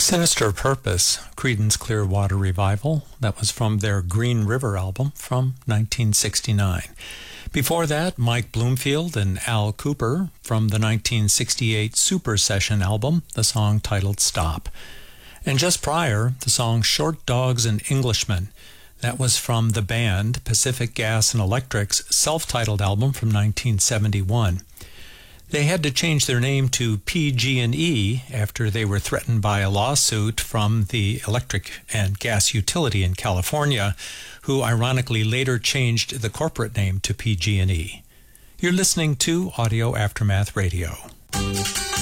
Sinister Purpose, Creedence Clearwater Revival. That was from their Green River album from 1969. Before that, Mike Bloomfield and Al Cooper from the 1968 Super Session album, the song titled Stop. And just prior, the song Short Dogs and Englishmen. That was from the band Pacific Gas and Electric's self-titled album from 1971. They had to change their name to PG&E after they were threatened by a lawsuit from the electric and gas utility in California, who ironically later changed the corporate name to PG&E. You're listening to Audio Aftermath Radio.